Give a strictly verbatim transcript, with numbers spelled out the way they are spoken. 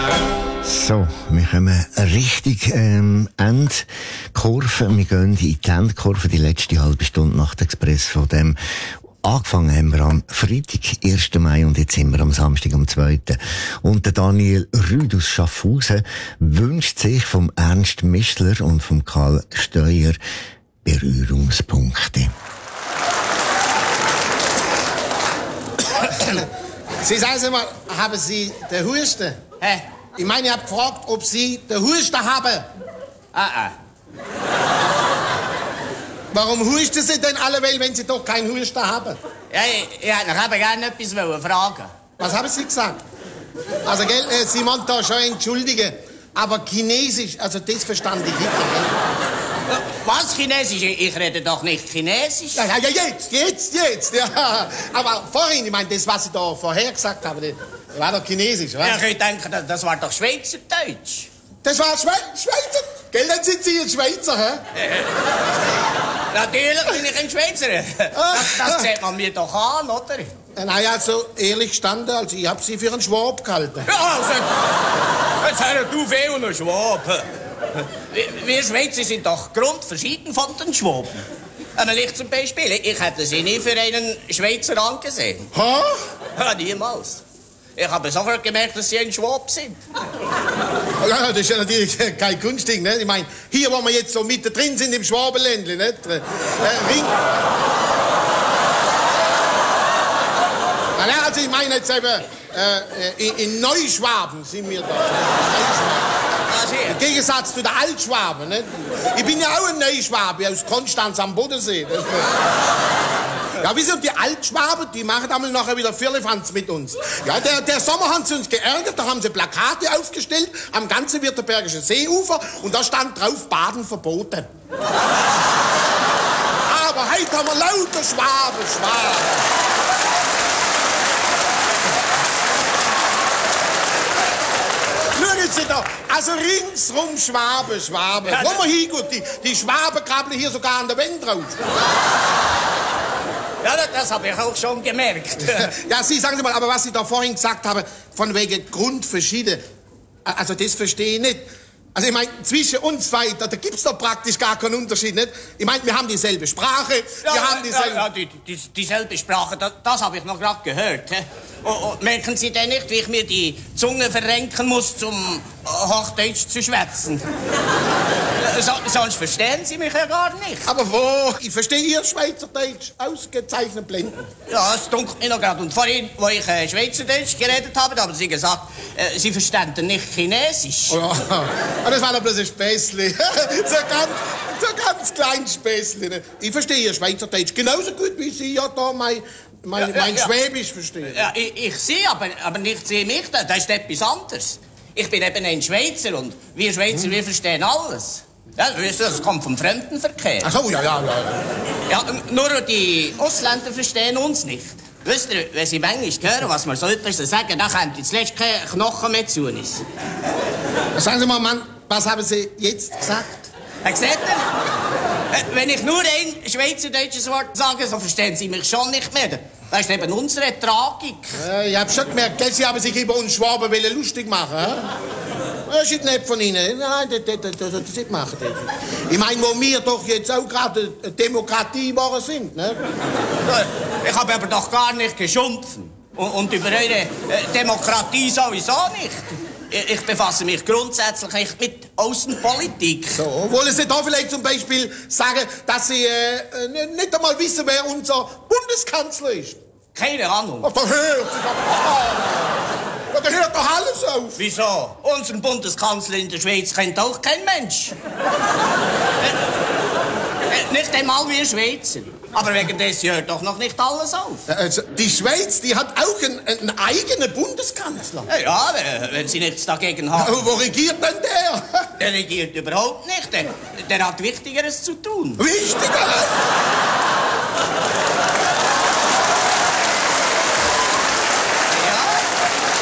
So, wir kommen richtig ähm, Endkurve. Wir gehen in die Endkurve, die letzte halbe Stunde nach dem Express von dem. Angefangen haben wir am Freitag, ersten Mai, und jetzt sind wir am Samstag, am zweiten Und der Daniel Rüd aus Schaffhausen wünscht sich vom Ernst Mischler und vom Karl Steuer Berührungspunkte. Sie sagen Sie mal, haben Sie den Husten? Hä? Ich meine, ich habe gefragt, ob Sie den Husten haben. Ah, ah. Warum husten Sie denn alle, wenn Sie doch keinen Husten haben? Ja, ich, ich hätte noch eben gerne etwas wollen fragen. Was haben Sie gesagt? Also, gell, äh, Sie wollen da schon entschuldigen, aber Chinesisch, also das verstand ich nicht. Gell? Was Chinesisch? Ich rede doch nicht Chinesisch. Ja, ja, ja, jetzt, jetzt, jetzt, ja. Aber vorhin, ich meine, das, was Sie da vorher gesagt haben, das war doch Chinesisch, was? Ja, ich denke, das, das war doch Schweizerdeutsch. Das war Schwe Schweizer? Gell, dann sind Sie ein Schweizer, hä? Natürlich bin ich ein Schweizer. Das, das sieht man mir doch an, oder? Naja, also, ehrlich gestanden, also, ich hab Sie für einen Schwab gehalten. Ja, also, jetzt hör du weh und ein Schwab. Wir Schweizer sind doch grundverschieden von den Schwaben. Ein Licht zum Beispiel. Ich hätte Sie nie für einen Schweizer angesehen. Ha? Ja, niemals. Ich habe sofort gemerkt, dass Sie ein Schwab sind. Ja, das ist ja natürlich kein Kunstding, ne? Ich meine, hier, wo wir jetzt so mittendrin sind, im Schwabenländle, nicht? Äh, Ring... Ja, also ich meine jetzt eben, äh, in, in Neuschwaben sind wir da. Im Gegensatz zu den Altschwaben, nicht? Ich bin ja auch ein Neuschwabe aus Konstanz am Bodensee. Das ja, wissen Sie, die Altschwaben, die machen einmal nachher wieder Firlefanz mit uns. Ja, der, der Sommer haben sie uns geärgert, da haben sie Plakate aufgestellt am ganzen Württembergischen Seeufer und da stand drauf, Baden verboten. Aber heute haben wir lauter Schwaben, Schwaben. Schauen Sie da, also ringsrum Schwaben, Schwaben. Ja, wo man hingeht, die, die Schwaben krabbeln hier sogar an der Wand drauf. Ja, das habe ich auch schon gemerkt. Ja, Sie, sagen Sie mal, aber was Sie da vorhin gesagt haben, von wegen Grundverschieden, also das verstehe ich nicht. Also ich meine, zwischen uns zwei, da, da gibt's doch praktisch gar keinen Unterschied, nicht? Ich meine, wir haben dieselbe Sprache, ja, wir haben dieselbe... Ja, ja die, die, dieselbe Sprache, das, das habe ich noch gerade gehört. He? Oh, oh, merken Sie denn nicht, wie ich mir die Zunge verrenken muss, um Hochdeutsch zu schwätzen? so, sonst verstehen Sie mich ja gar nicht. Aber wo? Ich verstehe Ihr Schweizerdeutsch ausgezeichnet blendend. Ja, es dunkelt mir noch gerade. Und vorhin, wo ich äh, Schweizerdeutsch geredet habe, haben Sie gesagt, äh, Sie verstehen nicht Chinesisch. Oh, ja. Das war doch bloß ein Späßli. so ganz, so ganz klein Späßli. Ich verstehe Ihr Schweizerdeutsch genauso gut, wie Sie ja da mein, mein, ja, ja, mein ja. Schwäbisch verstehen. Ja, ich, ich sehe, aber, aber nicht Sie mich. Das ist etwas anderes. Ich bin eben ein Schweizer und wir Schweizer, hm. wir verstehen alles. Ja, weißt du, das kommt vom Fremdenverkehr. Ach so, ja, ja, ja. Ja, nur die Ausländer verstehen uns nicht. Wisst ihr, wenn Sie manchmal hören, was wir so etwas sagen, dann kommt jetzt letztlich kein Knochen mehr zu uns. Sagen Sie mal, Mann, was haben Sie jetzt gesagt? Ja, seht ihr? Wenn ich nur ein schweizerdeutsches Wort sage, so verstehen Sie mich schon nicht mehr. Das ist eben unsere Tragik. Äh, ich hab schon gemerkt, gell, Sie haben sich über uns Schwaben lustig machen, hä? Das ist nicht von Ihnen. Nein, das, das, das, das nicht machen. Ich meine, wo wir doch jetzt auch gerade eine Demokratie geworden sind, ne? Ich habe aber doch gar nicht geschumpfen. Und, und über eure äh, Demokratie sowieso nicht. Ich, ich befasse mich grundsätzlich nicht mit Außenpolitik. So, wollen Sie da vielleicht zum Beispiel sagen, dass Sie äh, nicht einmal wissen, wer unser Bundeskanzler ist? Keine Ahnung. Ach, da hört sich aber... Da hört doch alles auf. Wieso? Unseren Bundeskanzler in der Schweiz kennt auch kein Mensch. äh, nicht einmal wir Schweizer. Aber wegen des hört doch noch nicht alles auf. Also, die Schweiz, die hat auch einen, einen eigenen Bundeskanzler. Ja, ja, wenn Sie nichts dagegen haben. Ja, wo regiert denn der? Der regiert überhaupt nicht. Der, der hat Wichtigeres zu tun. Wichtigeres?